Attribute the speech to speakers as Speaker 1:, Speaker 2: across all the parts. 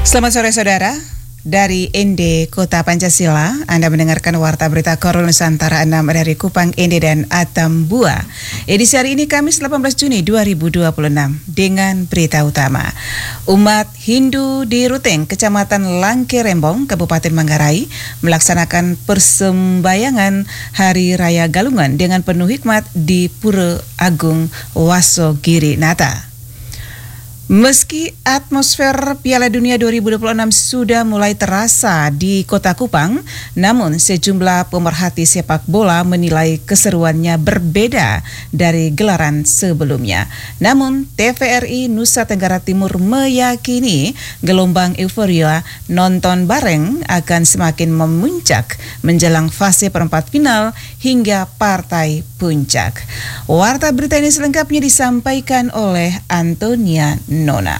Speaker 1: Selamat sore saudara, dari ND Kota Pancasila, Anda mendengarkan Warta Berita Korul Nusantara 6 dari Kupang, ND dan Atambua. Edisi hari ini Kamis 18 Juni 2026 dengan berita utama. Umat Hindu di Ruteng, Kecamatan Langke Rembong, Kabupaten Manggarai melaksanakan persembahyangan Hari Raya Galungan dengan penuh hikmat di Pura Agung Wasogiri Nata. Meski atmosfer Piala Dunia 2026 sudah mulai terasa di Kota Kupang, namun sejumlah pemerhati sepak bola menilai keseruannya berbeda dari gelaran sebelumnya. Namun, TVRI Nusa Tenggara Timur meyakini gelombang euforia nonton bareng akan semakin memuncak menjelang fase perempat final hingga partai puncak. Warta berita ini selengkapnya disampaikan oleh Antonia Nona.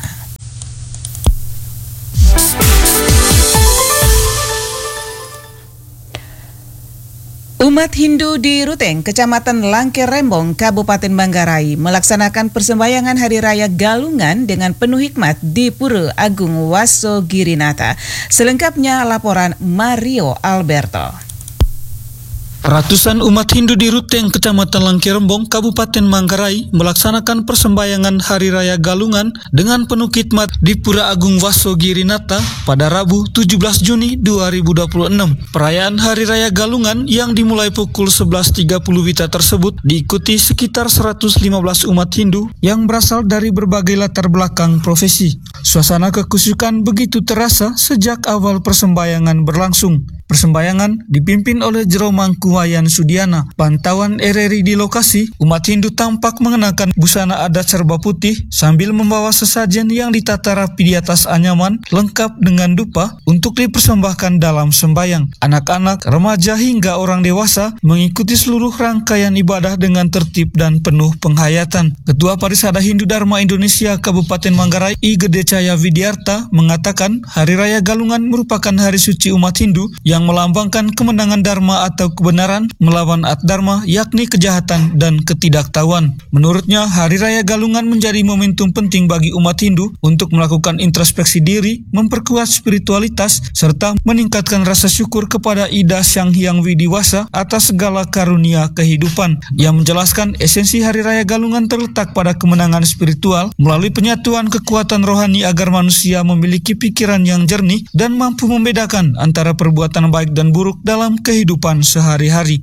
Speaker 1: Umat Hindu di Ruteng, Kecamatan Langke Rembong, Kabupaten Manggarai melaksanakan persembahyangan Hari Raya Galungan dengan penuh hikmat di Pura Agung Wasogiri Nata. Selengkapnya laporan Mario Alberto.
Speaker 2: Ratusan umat Hindu di Ruteng, Kecamatan Langke Rembong, Kabupaten Manggarai melaksanakan persembahyangan Hari Raya Galungan dengan penuh khidmat di Pura Agung Wasogiri Nata pada Rabu 17 Juni 2026. Perayaan Hari Raya Galungan yang dimulai pukul 11.30 WITA tersebut diikuti sekitar 115 umat Hindu yang berasal dari berbagai latar belakang profesi. Suasana kekusyukan begitu terasa sejak awal persembahyangan berlangsung. Persembahyangan dipimpin oleh Jero Mangku Wayan Sudiana. Pantauan RRI di lokasi, umat Hindu tampak mengenakan busana adat serba putih sambil membawa sesajen yang ditata rapi di atas anyaman lengkap dengan dupa untuk dipersembahkan dalam sembayang. Anak-anak, remaja hingga orang dewasa mengikuti seluruh rangkaian ibadah dengan tertib dan penuh penghayatan. Ketua Parisada Hindu Dharma Indonesia Kabupaten Manggarai I Gede Caya Widiarta mengatakan Hari Raya Galungan merupakan hari suci umat Hindu yang melambangkan kemenangan Dharma atau kebenaran melawan Adharma, yakni kejahatan dan ketidaktahuan. Menurutnya, Hari Raya Galungan menjadi momentum penting bagi umat Hindu untuk melakukan introspeksi diri, memperkuat spiritualitas, serta meningkatkan rasa syukur kepada Ida Sang Hyang Widiwasa atas segala karunia kehidupan. Ia menjelaskan esensi Hari Raya Galungan terletak pada kemenangan spiritual melalui penyatuan kekuatan rohani agar manusia memiliki pikiran yang jernih dan mampu membedakan antara perbuatan baik dan buruk dalam kehidupan sehari-hari.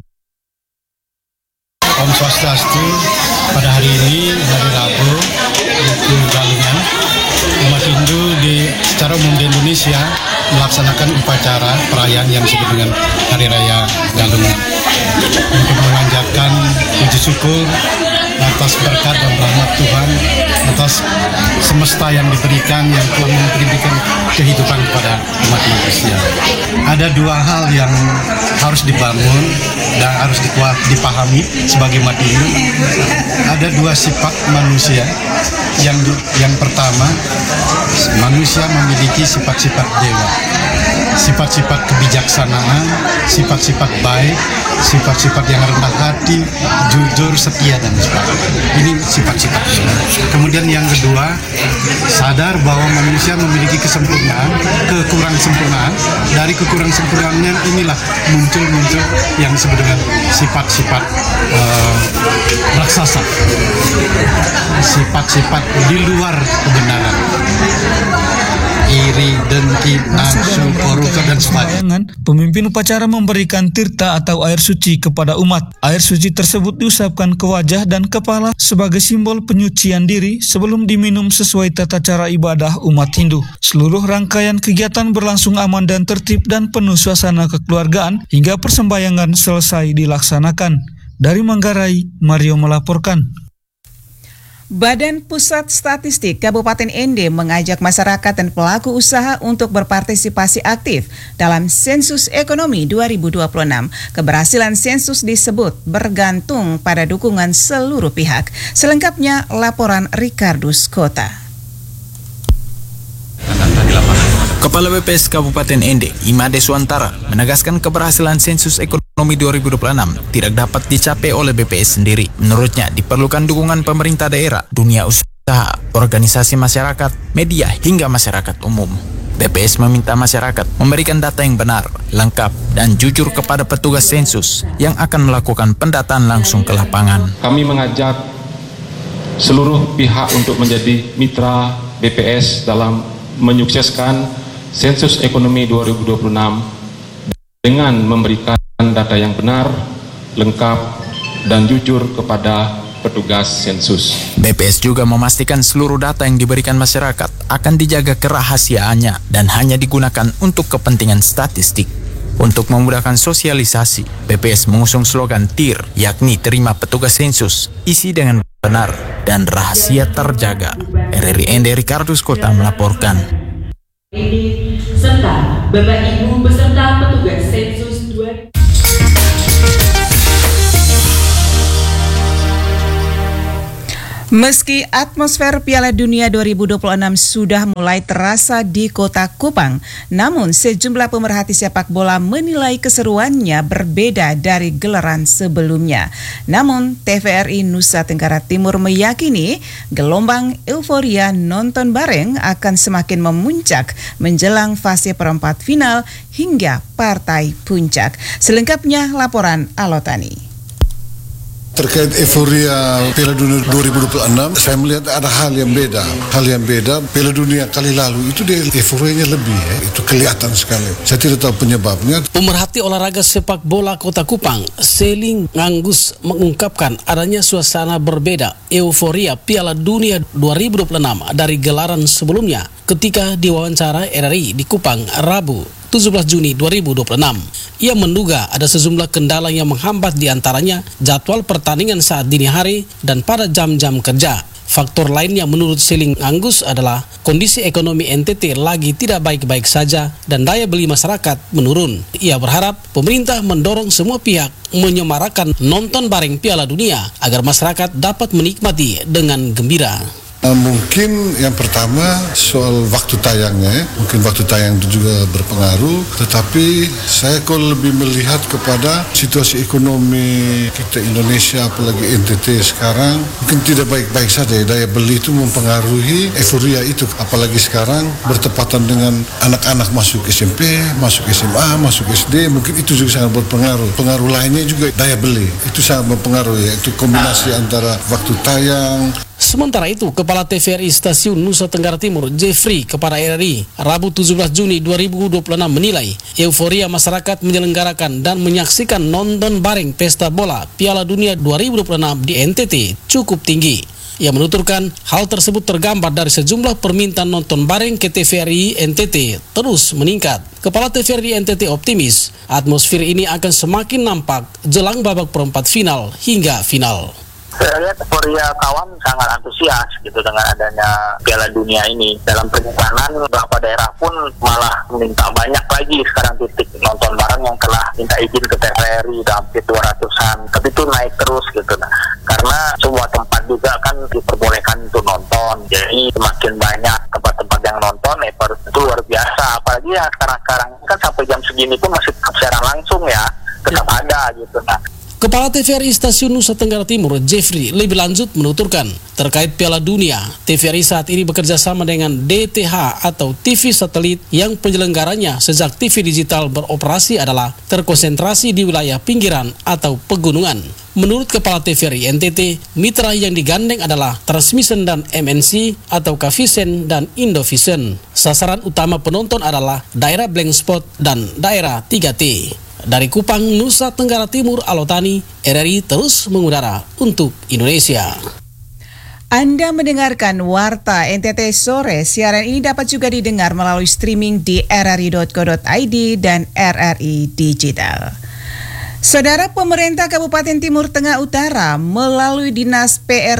Speaker 3: Om Swastiastu, pada hari ini, hari Rabu, itu Galungan, umat Hindu secara umum di Indonesia melaksanakan upacara perayaan yang disebut dengan Hari Raya Galungan untuk memanjatkan puji syukur atas berkat dan rahmat Tuhan, atas semesta yang diberikan, yang telah memberikan kehidupan kepada umat manusia. Ada dua hal yang harus dibangun dan harus dipahami sebagai umat Hindu. Ada dua sifat manusia. Yang pertama, manusia memiliki sifat-sifat dewa, sifat-sifat kebijaksanaan, sifat-sifat baik, sifat-sifat yang rendah hati, jujur, setia, dan sebagainya. Ini sifat-sifat. Kemudian yang kedua, sadar bahwa manusia memiliki kesempurnaan, kekurang sempurnaan. Dari kekurang sempurnaannya inilah muncul yang disebut dengan sifat-sifat raksasa, sifat-sifat di luar kebenaran, iri, dengki, nafsu, koruka, dan sebagainya.
Speaker 2: Pemimpin upacara memberikan tirta atau air suci kepada umat. Air suci tersebut diusapkan ke wajah dan kepala sebagai simbol penyucian diri sebelum diminum sesuai tata cara ibadah umat Hindu. Seluruh rangkaian kegiatan berlangsung aman dan tertib dan penuh suasana kekeluargaan hingga persembahyangan selesai dilaksanakan. Dari Manggarai, Mario melaporkan.
Speaker 1: Badan Pusat Statistik Kabupaten ND mengajak masyarakat dan pelaku usaha untuk berpartisipasi aktif dalam sensus ekonomi 2026. Keberhasilan sensus disebut bergantung pada dukungan seluruh pihak. Selengkapnya laporan Ricardus Kota.
Speaker 4: Kepala BPS Kabupaten ND, Imade Suantara, menegaskan keberhasilan sensus ekonomi 2026 tidak dapat dicapai oleh BPS sendiri. Menurutnya, diperlukan dukungan pemerintah daerah, dunia usaha, organisasi masyarakat, media, hingga masyarakat umum. BPS meminta masyarakat memberikan data yang benar, lengkap, dan jujur kepada petugas sensus yang akan melakukan pendataan langsung ke lapangan.
Speaker 5: Kami mengajak seluruh pihak untuk menjadi mitra BPS dalam menyukseskan sensus ekonomi 2026 dengan memberikan data yang benar, lengkap, dan jujur kepada petugas sensus.
Speaker 4: BPS juga memastikan seluruh data yang diberikan masyarakat akan dijaga kerahasiaannya dan hanya digunakan untuk kepentingan statistik. Untuk memudahkan sosialisasi, BPS mengusung slogan TIR, yakni terima petugas sensus, isi dengan benar dan rahasia terjaga. RRI ND Ricardus Kota melaporkan.
Speaker 6: Ini serta Bapak Ibu beserta petugas sensus 2000.
Speaker 1: Meski atmosfer Piala Dunia 2026 sudah mulai terasa di Kota Kupang, namun sejumlah pemerhati sepak bola menilai keseruannya berbeda dari gelaran sebelumnya. Namun, TVRI Nusa Tenggara Timur meyakini gelombang euforia nonton bareng akan semakin memuncak menjelang fase perempat final hingga partai puncak. Selengkapnya laporan Alotani.
Speaker 7: Terkait euforia Piala Dunia 2026, saya melihat ada hal yang beda. Piala Dunia kali lalu itu dia euforianya lebih, itu kelihatan sekali. Saya tidak tahu penyebabnya.
Speaker 8: Pemerhati olahraga sepak bola Kota Kupang, Seling Nganggus, mengungkapkan adanya suasana berbeda euforia Piala Dunia 2026 dari gelaran sebelumnya ketika diwawancara RRI di Kupang, Rabu 17 Juni 2026. Ia menduga ada sejumlah kendala yang menghambat, diantaranya jadwal pertandingan saat dini hari dan pada jam-jam kerja. Faktor lain yang menurut Seling Anggus adalah kondisi ekonomi NTT lagi tidak baik-baik saja dan daya beli masyarakat menurun. Ia berharap pemerintah mendorong semua pihak menyemarakan nonton bareng Piala Dunia agar masyarakat dapat menikmati dengan gembira.
Speaker 7: Mungkin yang pertama soal waktu tayangnya, mungkin waktu tayang itu juga berpengaruh, tetapi saya kok lebih melihat kepada situasi ekonomi kita Indonesia, apalagi NTT sekarang, mungkin tidak baik-baik saja. Daya beli itu mempengaruhi euforia itu, apalagi sekarang bertepatan dengan anak-anak masuk SMP, masuk SMA, masuk SD, mungkin itu juga sangat berpengaruh. Pengaruh lainnya juga daya beli, itu sangat mempengaruhi, yaitu kombinasi antara waktu tayang.
Speaker 8: Sementara itu, Kepala TVRI Stasiun Nusa Tenggara Timur, Jeffrey, kepada RRI, Rabu 17 Juni 2026 menilai euforia masyarakat menyelenggarakan dan menyaksikan nonton bareng pesta bola Piala Dunia 2026 di NTT cukup tinggi. Ia menuturkan hal tersebut tergambar dari sejumlah permintaan nonton bareng ke TVRI NTT terus meningkat. Kepala TVRI NTT optimis atmosfer ini akan semakin nampak jelang babak perempat final hingga final.
Speaker 9: Saya lihat euforia kawan sangat antusias gitu dengan adanya Piala Dunia ini. Dalam perencanaan beberapa daerah pun malah minta banyak lagi sekarang titik nonton bareng yang telah minta izin ke TVRI dalam 200-an. Tapi itu naik terus gitu. Nah, karena semua tempat juga kan diperbolehkan untuk nonton. Jadi semakin banyak tempat-tempat yang nonton, itu luar biasa. Apalagi ya sekarang kan sampai jam segini pun masih secara langsung ya, tetap ada gitu. Nah,
Speaker 8: Kepala TVRI Stasiun Nusa Tenggara Timur, Jeffrey, lebih lanjut menuturkan terkait Piala Dunia, TVRI saat ini bekerja sama dengan DTH atau TV satelit yang penyelenggaranya sejak TV digital beroperasi adalah terkonsentrasi di wilayah pinggiran atau pegunungan. Menurut Kepala TVRI NTT, mitra yang digandeng adalah Transmission dan MNC atau Kavisen dan Indovision. Sasaran utama penonton adalah daerah blank spot dan daerah 3T. Dari Kupang, Nusa Tenggara Timur, Alotani, RRI terus mengudara untuk Indonesia.
Speaker 1: Anda mendengarkan Warta NTT Sore. Siaran ini dapat juga didengar melalui streaming di rri.co.id dan RRI Digital. Saudara, pemerintah Kabupaten Timur Tengah Utara melalui Dinas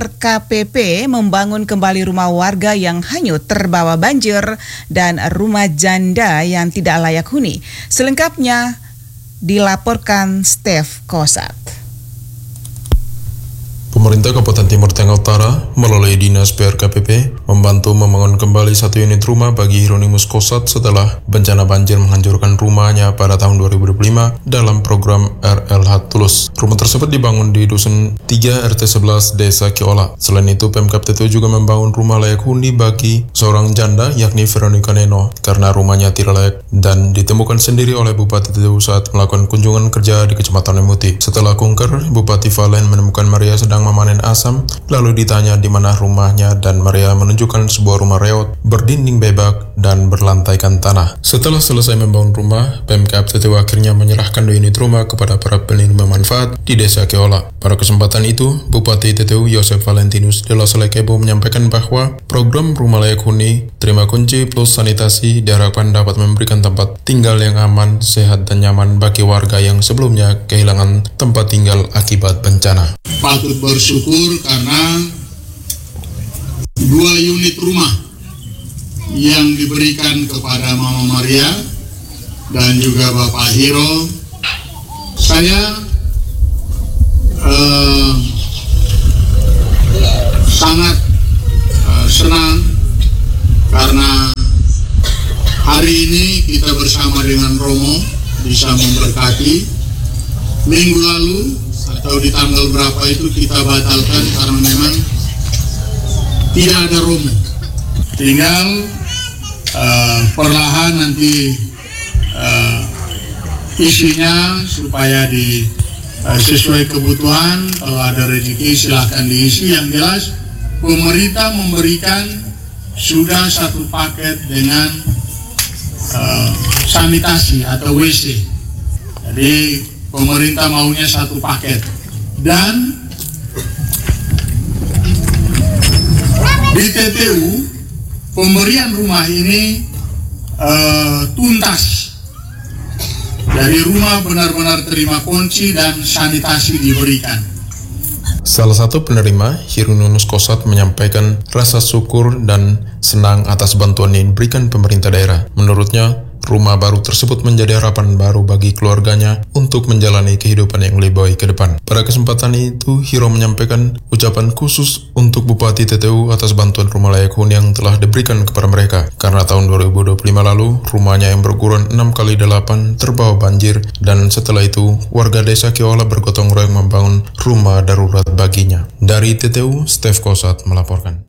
Speaker 1: PRKPP membangun kembali rumah warga yang hanyut terbawa banjir dan rumah janda yang tidak layak huni. Selengkapnya dilaporkan Steph Kosat.
Speaker 10: Pemerintah Kabupaten Timur Tengah Utara melalui Dinas PRKPP membantu membangun kembali 1 unit rumah bagi Hieronymus Kosat setelah bencana banjir menghancurkan rumahnya pada tahun 2025 dalam program RLH Tulus. Rumah tersebut dibangun di Dusun 3 RT 11 Desa Kiola. Selain itu, Pemkab Tetu juga membangun rumah layak huni bagi seorang janda yakni Veronica Neno karena rumahnya tidak layak dan ditemukan sendiri oleh Bupati Tetu saat melakukan kunjungan kerja di Kecamatan Lemuti. Setelah kunker, Bupati Valen menemukan Maria sedang memanen asam, lalu ditanya di mana rumahnya dan Maria menunjukkan sebuah rumah reot berdinding bebak dan berlantaikan tanah. Setelah selesai membangun rumah, Pemkab Tetu akhirnya menyerahkan 2 unit rumah kepada para penerima manfaat di Desa Kiola. Pada kesempatan itu, Bupati Tetu Yosef Valentinus de los Lekebo menyampaikan bahwa program rumah layak huni, terima kunci plus sanitasi diharapkan dapat memberikan tempat tinggal yang aman, sehat dan nyaman bagi warga yang sebelumnya kehilangan tempat tinggal akibat bencana.
Speaker 11: Patut bersyukur karena 2 unit rumah yang diberikan kepada Mama Maria dan juga Bapak Hiro, saya sangat senang karena hari ini kita bersama dengan Romo bisa memberkati. Minggu lalu atau di tanggal berapa itu kita batalkan karena memang tidak ada Romo. Tinggal perlahan nanti isinya supaya sesuai kebutuhan. Kalau ada rezeki silahkan diisi. Yang jelas pemerintah memberikan sudah 1 paket dengan sanitasi atau WC. Jadi pemerintah maunya 1 paket. Dan di TTU pemberian rumah ini tuntas. Dari rumah benar-benar terima kunci dan sanitasi diberikan.
Speaker 10: Salah satu penerima, Hieronymus Kosat, menyampaikan rasa syukur dan senang atas bantuan yang diberikan pemerintah daerah. Menurutnya, rumah baru tersebut menjadi harapan baru bagi keluarganya untuk menjalani kehidupan yang lebih baik ke depan. Pada kesempatan itu, Hiro menyampaikan ucapan khusus untuk Bupati TTU atas bantuan rumah layak huni yang telah diberikan kepada mereka. Karena tahun 2025 lalu, rumahnya yang berukuran 6x8 terbawa banjir dan setelah itu, warga Desa Kiola bergotong royong membangun rumah darurat baginya. Dari TTU, Stef Kosat melaporkan.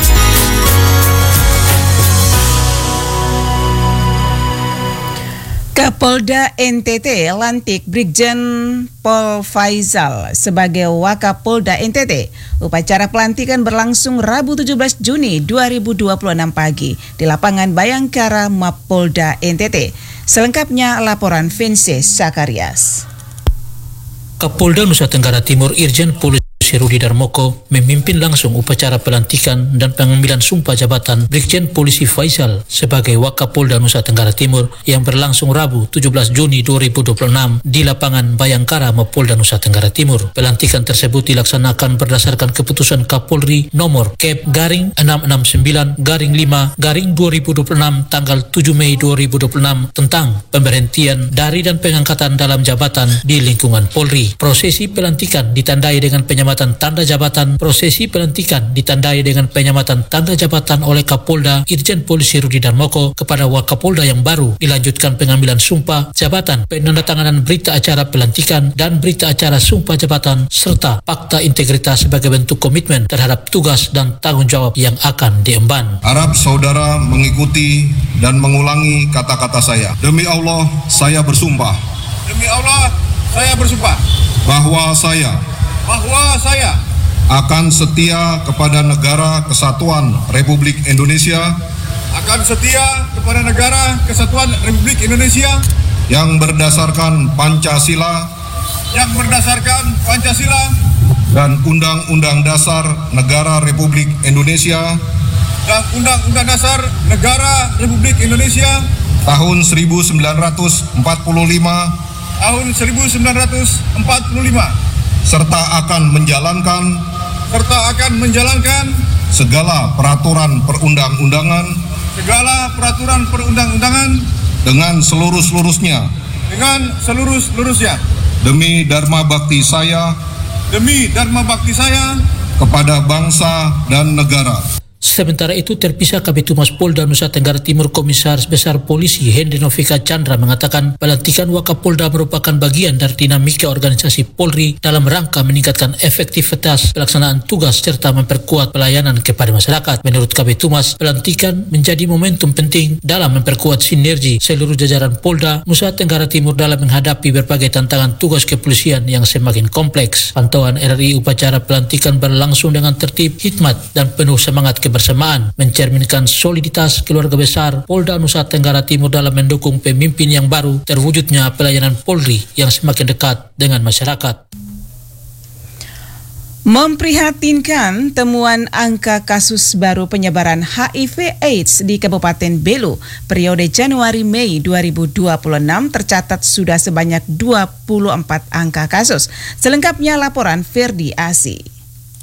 Speaker 1: Kapolda NTT lantik Brigjen Pol Faizal sebagai Wakapolda NTT. Upacara pelantikan berlangsung Rabu 17 Juni 2026 pagi di lapangan Bayangkara Mapolda NTT. Selengkapnya laporan Vince Sakarias.
Speaker 12: Kapolda Nusa Tenggara Timur Irjen Polisi Rudi Darmoko memimpin langsung upacara pelantikan dan pengambilan sumpah jabatan Brigjen Polisi Faizal sebagai Wakapolda Nusa Tenggara Timur yang berlangsung Rabu 17 Juni 2026 di lapangan Bayangkara Mapolda Nusa Tenggara Timur. Pelantikan tersebut dilaksanakan berdasarkan keputusan Kapolri nomor Kep/669/5/2026 tanggal 7 Mei 2026 tentang pemberhentian dari dan pengangkatan dalam jabatan di lingkungan Polri. Prosesi pelantikan ditandai dengan penyamatan tanda jabatan. Prosesi pelantikan ditandai dengan penyamatan tanda jabatan oleh Kapolda Irjen Polisi Rudi Darmoko kepada Wakapolda yang baru. Dilanjutkan pengambilan sumpah jabatan, penandatanganan berita acara pelantikan dan berita acara sumpah jabatan serta fakta integritas sebagai bentuk komitmen terhadap tugas dan tanggung jawab yang akan diemban.
Speaker 13: Harap saudara mengikuti dan mengulangi kata-kata saya. Demi Allah, saya bersumpah.
Speaker 14: Demi Allah, saya bersumpah
Speaker 13: bahwa saya akan setia kepada Negara Kesatuan Republik Indonesia, yang berdasarkan Pancasila dan Undang-Undang Dasar Negara Republik Indonesia tahun 1945 serta akan menjalankan segala peraturan perundang-undangan dengan seluruh-seluruhnya demi dharma bakti saya kepada bangsa dan negara.
Speaker 12: Sementara itu, terpisah Kabid Humas Polda Nusa Tenggara Timur Komisaris Besar Polisi Hendy Novika Chandra mengatakan pelantikan Wakapolda merupakan bagian dari dinamika organisasi Polri dalam rangka meningkatkan efektivitas pelaksanaan tugas serta memperkuat pelayanan kepada masyarakat. Menurut Kabid Humas, pelantikan menjadi momentum penting dalam memperkuat sinergi seluruh jajaran Polda Nusa Tenggara Timur dalam menghadapi berbagai tantangan tugas kepolisian yang semakin kompleks. Pantauan RRI upacara pelantikan berlangsung dengan tertib, hikmat, dan penuh semangat kebersamaan, mencerminkan soliditas keluarga besar Polda Nusa Tenggara Timur dalam mendukung pemimpin yang baru, terwujudnya pelayanan Polri yang semakin dekat dengan masyarakat.
Speaker 1: Memprihatinkan temuan angka kasus baru penyebaran HIV/AIDS di Kabupaten Belu periode Januari-Mei 2026 tercatat sudah sebanyak 24 angka kasus. Selengkapnya laporan Ferdi Asi.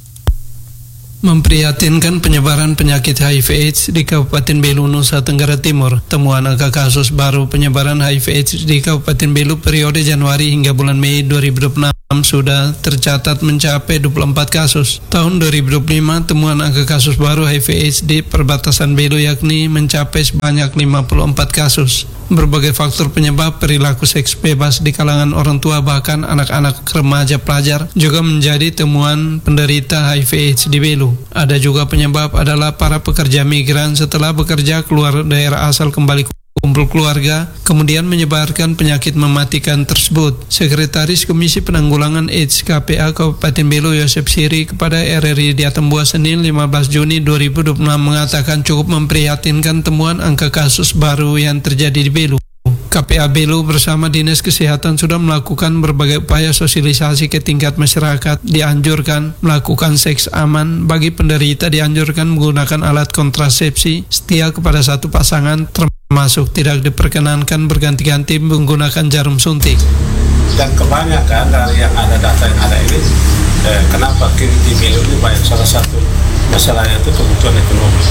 Speaker 15: Memprihatinkan penyebaran penyakit HIV/AIDS di Kabupaten Belu, Nusa Tenggara Timur. Temuan angka kasus baru penyebaran HIV/AIDS di Kabupaten Belu periode Januari hingga bulan Mei 2026 sudah tercatat mencapai 24 kasus. Tahun 2025, temuan angka kasus baru HIV/AIDS di perbatasan Belu yakni mencapai sebanyak 54 kasus. Berbagai faktor penyebab perilaku seks bebas di kalangan orang tua bahkan anak-anak remaja pelajar juga menjadi temuan penderita HIV/AIDS di Belu. Ada juga penyebab adalah para pekerja migran setelah bekerja keluar daerah asal kembali kumpul keluarga, kemudian menyebarkan penyakit mematikan tersebut. Sekretaris Komisi Penanggulangan AIDS KPA Kabupaten Belu Yosep Siri kepada RRI di Atambua Senin 15 Juni 2026 mengatakan cukup memprihatinkan temuan angka kasus baru yang terjadi di Belu. KPA Belu bersama Dinas Kesehatan sudah melakukan berbagai upaya sosialisasi ke tingkat masyarakat. Dianjurkan melakukan seks aman, bagi penderita dianjurkan menggunakan alat kontrasepsi, setia kepada satu pasangan, termasuk tidak diperkenankan berganti-ganti menggunakan jarum suntik.
Speaker 16: Dan kebanyakan dari yang ada data yang ada ini, kenapa kini di Belu ini banyak, salah satu masalahnya itu kebutuhan ekonomi.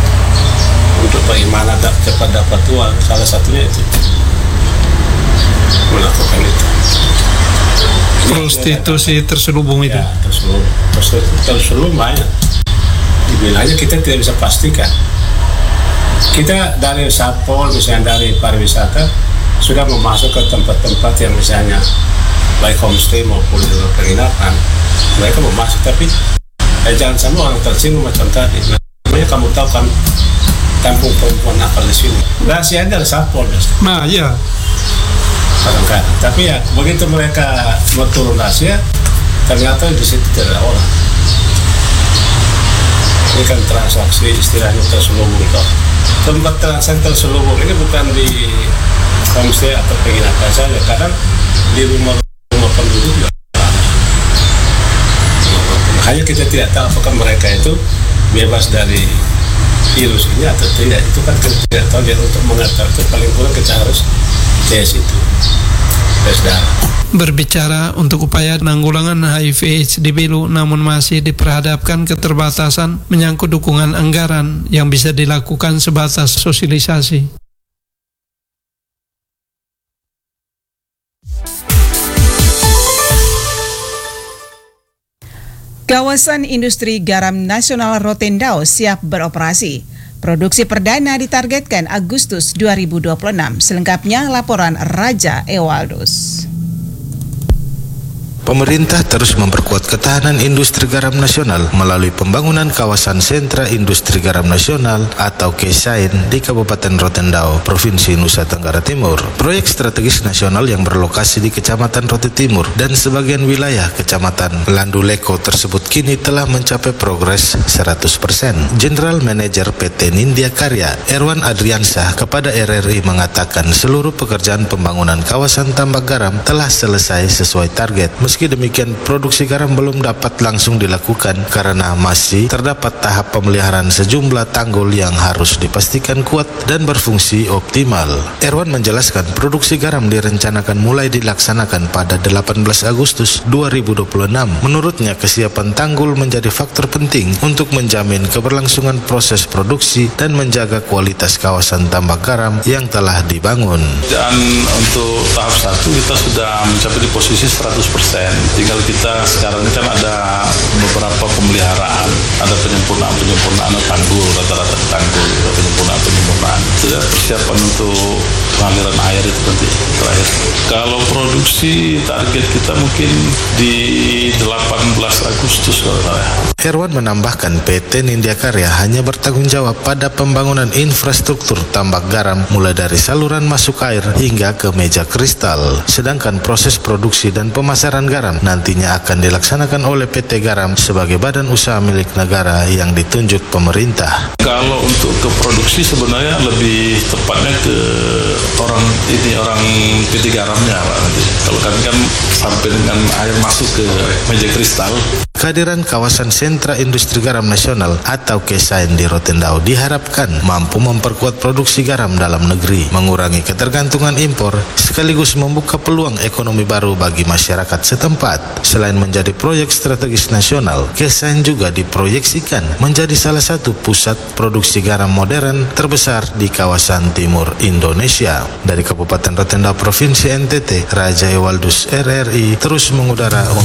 Speaker 16: Untuk bagaimana cepat dapat uang, salah satunya itu melakukan itu.
Speaker 15: Prostitusi terselubung itu.
Speaker 16: Ya, terselubung banyak. Dibilangnya kita tidak bisa pastikan. Kita dari Satpol, misalnya dari pariwisata, sudah memasuk ke tempat-tempat yang misalnya baik homestay maupun penginapan. Mereka mau masuk, tapi jangan sampai orang tersinggung macam tadi. Namanya kamu tahu kan, kampung perempuan nakal di sini. Rahasianya adalah Satpol.
Speaker 15: Nah, iya.
Speaker 16: Kadang-kadang. Tapi ya begitu mereka berturun rahasia, ternyata di situ tidak ada orang. Ini kan transaksi istilahnya terselubung toh. Tempat transaksi terselubung ini bukan di homestay atau penginapan saja, kadang di rumah penduduk juga. Makanya kita tidak tahu apakah mereka itu bebas dari virus ini atau tidak. Itu kan kita tidak tahu. Jadi untuk mengetahui itu paling kurang kita harus tes itu, tes darah.
Speaker 15: Berbicara untuk upaya penanggulangan HIV/AIDS di Belu, namun masih diperhadapkan keterbatasan menyangkut dukungan anggaran yang bisa dilakukan sebatas sosialisasi.
Speaker 1: Kawasan Industri Garam Nasional Rotendao siap beroperasi. Produksi perdana ditargetkan Agustus 2026. Selengkapnya laporan Raja Ewaldus.
Speaker 17: Pemerintah terus memperkuat ketahanan industri garam nasional melalui pembangunan kawasan sentra industri garam nasional atau KSAIN di Kabupaten Rotendao, Provinsi Nusa Tenggara Timur. Proyek strategis nasional yang berlokasi di Kecamatan Rote Timur dan sebagian wilayah Kecamatan Landuleko tersebut kini telah mencapai progres 100%. General Manager PT Nindya Karya, Erwan Adriansah, kepada RRI mengatakan seluruh pekerjaan pembangunan kawasan tambak garam telah selesai sesuai target. Meski demikian, produksi garam belum dapat langsung dilakukan karena masih terdapat tahap pemeliharaan sejumlah tanggul yang harus dipastikan kuat dan berfungsi optimal. Erwan menjelaskan produksi garam direncanakan mulai dilaksanakan pada 18 Agustus 2026. Menurutnya, kesiapan tanggul menjadi faktor penting untuk menjamin keberlangsungan proses produksi dan menjaga kualitas kawasan tambak garam yang telah dibangun.
Speaker 18: Dan untuk tahap 1 kita sudah mencapai di posisi 100%. Tinggal kita sekarang kan ada beberapa pemeliharaan, ada penyempurnaan tanggul, rata-rata tanggul, penyempurnaan. Sudah persiapan untuk pengaliran air itu nanti terakhir. Kalau produksi target kita mungkin di 18 Agustus kalau salah.
Speaker 17: Herwan menambahkan PT Nindya Karya hanya bertanggung jawab pada pembangunan infrastruktur tambak garam mulai dari saluran masuk air hingga ke meja kristal. Sedangkan proses produksi dan pemasaran garam nantinya akan dilaksanakan oleh PT Garam sebagai badan usaha milik negara yang ditunjuk pemerintah.
Speaker 18: Kalau untuk ke produksi sebenarnya lebih tepatnya ke orang PT Garamnya Pak nanti. Kalau kami kan sampai dengan air masuk ke meja kristal.
Speaker 17: Kehadiran kawasan sentra industri garam nasional atau KSAIN di Rotendao diharapkan mampu memperkuat produksi garam dalam negeri, mengurangi ketergantungan impor, sekaligus membuka peluang ekonomi baru bagi masyarakat setempat. Selain menjadi proyek strategis nasional, KSAIN juga diproyeksikan menjadi salah satu pusat produksi garam modern terbesar di kawasan timur Indonesia. Dari Kabupaten Rotendao, Provinsi NTT, Raja Ewaldus RRI terus mengudara